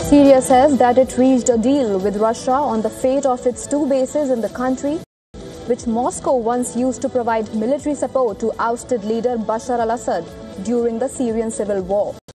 Syria says that it reached a deal with Russia on the fate of its two bases in the country, which Moscow once used to provide military support to ousted leader Bashar al-Assad during the Syrian civil war.